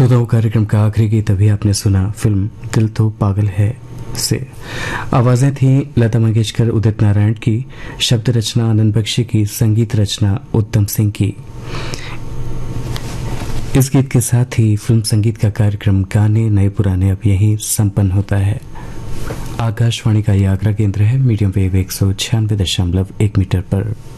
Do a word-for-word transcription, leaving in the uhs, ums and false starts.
श्रोताओं, कार्यक्रम का आखिरी गीत अभी आपने सुना फिल्म दिल तो पागल है से। आवाजें थी लता मंगेशकर, उदित नारायण की, शब्द रचना आनंद बख्शी की, संगीत रचना उत्तम सिंह की। इस गीत के साथ ही फिल्म संगीत का कार्यक्रम गाने नए पुराने अब यहीं संपन्न होता है। आकाशवाणी का ये आगरा केंद्र है, मीडियम वेव एक सौ छियानवे दशमलव एक मीटर पर।